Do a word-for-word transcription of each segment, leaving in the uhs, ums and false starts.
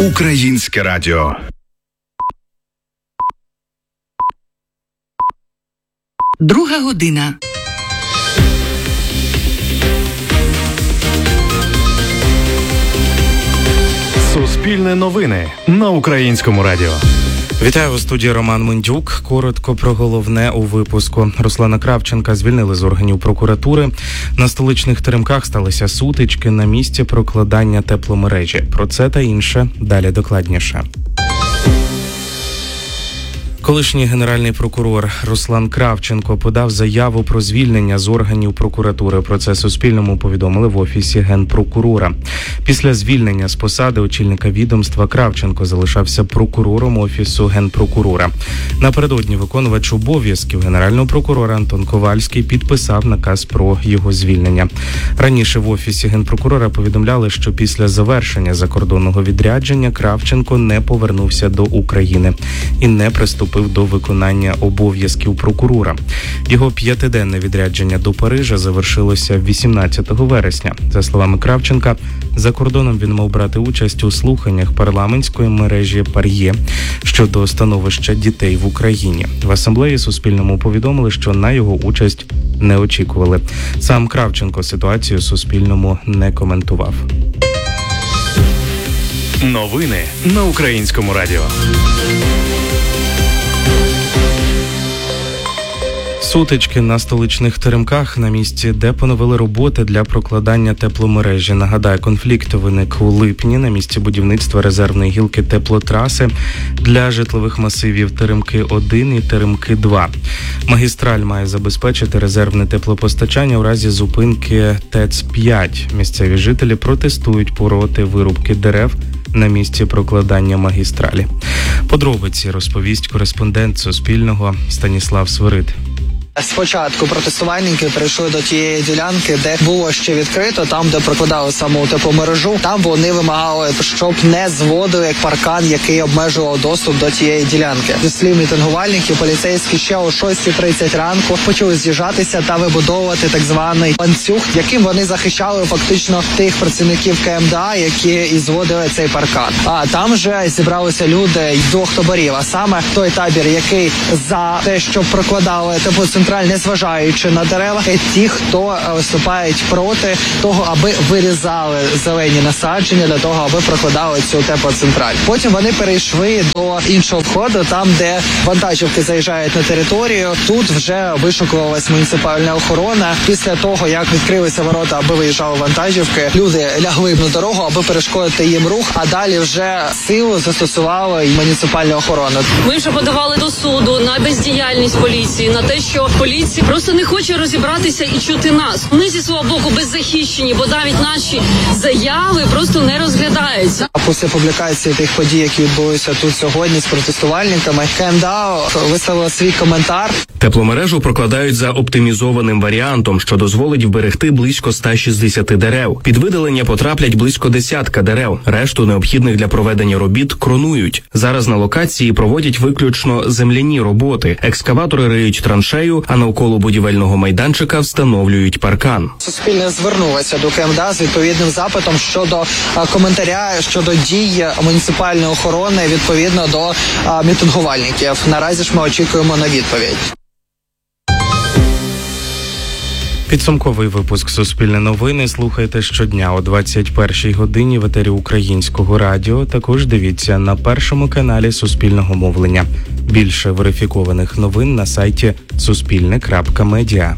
Українське радіо. Друга година. Суспільне новини на Українському радіо. Вітаю, у студії Роман Мендюк. Коротко про головне у випуску. Руслана Кравченка звільнили з органів прокуратури. На столичних теремках сталися сутички на місці прокладання тепломережі. Про це та інше далі докладніше. Колишній генеральний прокурор Руслан Кравченко подав заяву про звільнення з органів прокуратури. Про це Суспільному повідомили в Офісі Генпрокурора. Після звільнення з посади очільника відомства Кравченко залишався прокурором Офісу Генпрокурора. Напередодні виконувач обов'язків генерального прокурора Антон Ковальський підписав наказ про його звільнення. Раніше в Офісі Генпрокурора повідомляли, що після завершення закордонного відрядження Кравченко не повернувся до України і не приступив до виконання обов'язків прокурора. Його п'ятиденне відрядження до Парижа завершилося вісімнадцятого вересня. За словами Кравченка, за кордоном він мав брати участь у слуханнях парламентської мережі «Пар'є» щодо становища дітей в Україні. В асамблеї Суспільному повідомили, що на його участь не очікували. Сам Кравченко ситуацію Суспільному не коментував. Новини на Українському радіо. Сутички на столичних теремках на місці, де поновили роботи для прокладання тепломережі. Нагадаю, конфлікт виник у липні на місці будівництва резервної гілки теплотраси для житлових масивів Теремки один і Теремки два. Магістраль має забезпечити резервне теплопостачання у разі зупинки ТЕЦ п'ять. Місцеві жителі протестують проти вирубки дерев на місці прокладання магістралі. Подробиці розповість кореспондент Суспільного Станіслав Свирид. Спочатку протестувальники прийшли до тієї ділянки, де було ще відкрито, там, де прокладали саму тепломережу. Там вони вимагали, щоб не зводили паркан, який обмежував доступ до тієї ділянки. Зі слів мітингувальників, поліцейські ще о шостій тридцять ранку почали з'їжджатися та вибудовувати так званий ланцюг, яким вони захищали фактично тих працівників КМДА, які і зводили цей паркан. А там вже зібралися люди з двох таборів, а саме той табір, який за те, що прокладали теплоцентраль, незважаючи на дерева, ті, хто виступають проти того, аби вирізали зелені насадження для того, аби прокладали цю теплоцентраль. Потім вони перейшли до іншого входу, там, де вантажівки заїжджають на територію. Тут вже вишукувалась муніципальна охорона. Після того, як відкрилися ворота, аби виїжджали вантажівки, люди лягли на дорогу, аби перешкодити їм рух, а далі вже силу застосувала муніципальна охорона. Ми вже подавали до суду на бездіяльність поліції, на те, що поліція просто не хоче розібратися і чути нас. Ми зі свого боку беззахищені, бо навіть наші заяви просто не розглядаються. А після публікації тих подій, які відбулися тут сьогодні з протестувальниками, КМДА висловила свій коментар. Тепломережу прокладають за оптимізованим варіантом, що дозволить вберегти близько ста шістдесяти дерев. Під видалення потраплять близько десятка дерев. Решту необхідних для проведення робіт кронують. Зараз на локації проводять виключно земляні роботи. Екскаватори риють траншею, а навколо будівельного майданчика встановлюють паркан. Суспільне звернулося до КМДА з відповідним запитом щодо а, коментаря щодо дій муніципальної охорони відповідно до а, мітингувальників. Наразі ж ми очікуємо на відповідь. Підсумковий випуск «Суспільне новини» слухайте щодня о двадцять першій годині в етері Українського радіо. Також дивіться на першому каналі Суспільного мовлення. Більше верифікованих новин на сайті суспільне крапка медіа.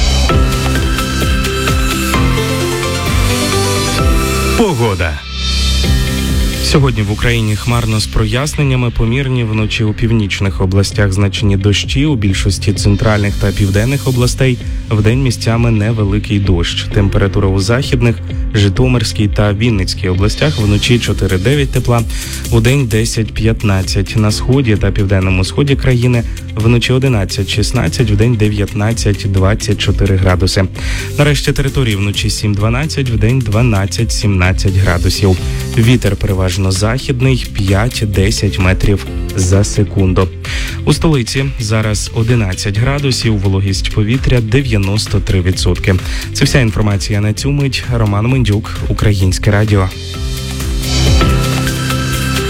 Погода. Сьогодні в Україні хмарно з проясненнями, помірні вночі у північних областях значні дощі, у більшості центральних та південних областей вдень місцями невеликий дощ. Температура у західних, Житомирській та Вінницькій областях вночі чотири дев'ять тепла, удень десять п'ятнадцять. На сході та південному сході країни вночі одинадцять шістнадцять, вдень дев'ятнадцять двадцять чотири градуси. На решті території вночі сім дванадцять, вдень дванадцять сімнадцять градусів. Вітер переважно західний п'ять десять метрів за секунду. У столиці зараз одинадцять градусів, вологість повітря дев'яносто три відсотки. Це вся інформація на цю мить. Роман Мендюк, Українське радіо.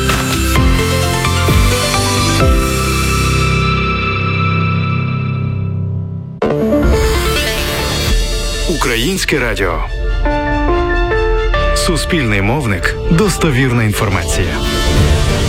Українське радіо. Суспільний мовник. Достовірна інформація.